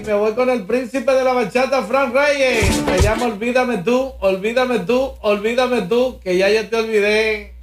me voy con el príncipe de la bachata, Frank Reyes. Se llama Olvídame tú, olvídame tú, olvídame tú, que ya yo te olvidé.